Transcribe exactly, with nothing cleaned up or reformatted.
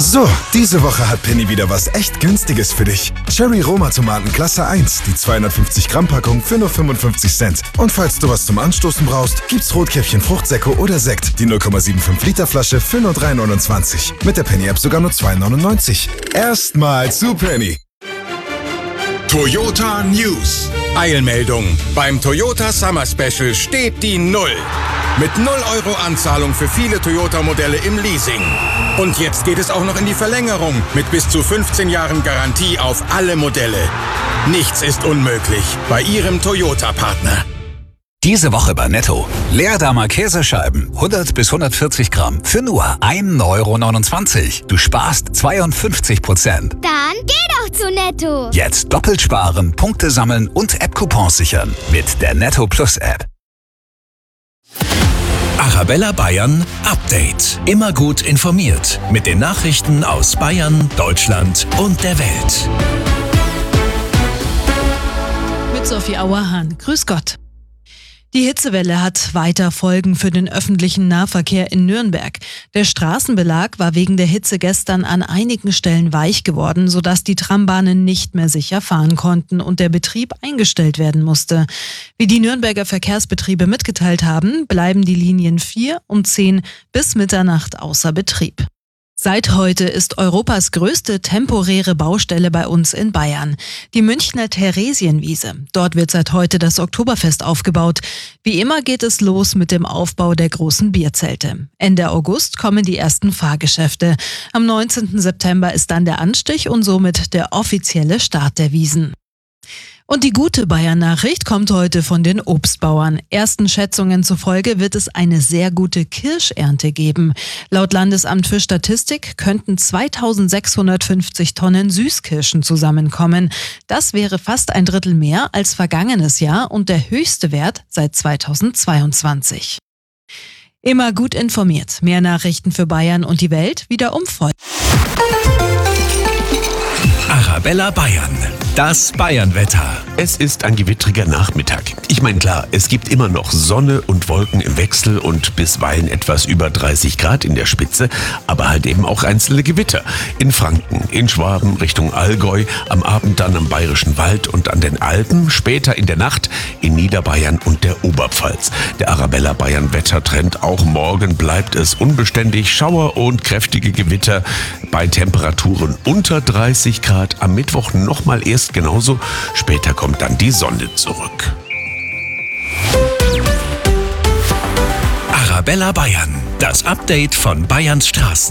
So, diese Woche hat Penny wieder was echt Günstiges für dich. Cherry Roma Tomaten Klasse eins, die zweihundertfünfzig Gramm Packung für nur fünfundfünfzig Cent. Und falls du was zum Anstoßen brauchst, gibt's Rotkäppchen Fruchtsäcke oder Sekt, die null Komma fünfundsiebzig Liter Flasche für nur drei neunundzwanzig. Mit der Penny App sogar nur zwei neunundneunzig. Erstmal zu Penny. Toyota News. Eilmeldung. Beim Toyota Summer Special steht die Null. Mit null Euro Anzahlung für viele Toyota-Modelle im Leasing. Und jetzt geht es auch noch in die Verlängerung mit bis zu fünfzehn Jahren Garantie auf alle Modelle. Nichts ist unmöglich bei Ihrem Toyota-Partner. Diese Woche bei Netto. Leerdammer Käsescheiben, hundert bis hundertvierzig Gramm, für nur ein Euro neunundzwanzig. Du sparst zweiundfünfzig Prozent. Dann geh doch zu Netto. Jetzt doppelt sparen, Punkte sammeln und App-Coupons sichern mit der Netto Plus App. Arabella Bayern Update. Immer gut informiert mit den Nachrichten aus Bayern, Deutschland und der Welt. Mit Sophie Auerhahn. Grüß Gott. Die Hitzewelle hat weiter Folgen für den öffentlichen Nahverkehr in Nürnberg. Der Straßenbelag war wegen der Hitze gestern an einigen Stellen weich geworden, sodass die Trambahnen nicht mehr sicher fahren konnten und der Betrieb eingestellt werden musste. Wie die Nürnberger Verkehrsbetriebe mitgeteilt haben, bleiben die Linien vier und zehn bis Mitternacht außer Betrieb. Seit heute ist Europas größte temporäre Baustelle bei uns in Bayern. Die Münchner Theresienwiese. Dort wird seit heute das Oktoberfest aufgebaut. Wie immer geht es los mit dem Aufbau der großen Bierzelte. Ende August kommen die ersten Fahrgeschäfte. Am neunzehnten September ist dann der Anstich und somit der offizielle Start der Wiesn. Und die gute Bayern-Nachricht kommt heute von den Obstbauern. Ersten Schätzungen zufolge wird es eine sehr gute Kirschernte geben. Laut Landesamt für Statistik könnten zweitausendsechshundertfünfzig Tonnen Süßkirschen zusammenkommen. Das wäre fast ein Drittel mehr als vergangenes Jahr und der höchste Wert seit zweitausendzweiundzwanzig. Immer gut informiert. Mehr Nachrichten für Bayern und die Welt wieder um voll. Arabella Bayern. Das Bayernwetter. Es ist ein gewittriger Nachmittag. Ich meine, klar, es gibt immer noch Sonne und Wolken im Wechsel und bisweilen etwas über dreißig Grad in der Spitze, aber halt eben auch einzelne Gewitter. In Franken, in Schwaben, Richtung Allgäu, am Abend dann am Bayerischen Wald und an den Alpen, später in der Nacht in Niederbayern und der Oberpfalz. Der Arabella Bayern Wettertrend, auch morgen bleibt es unbeständig, Schauer und kräftige Gewitter bei Temperaturen unter dreißig Grad. Am Mittwoch nochmal erst genauso, später kommt dann die Sonne zurück. Arabella Bayern, das Update von Bayerns Straßen.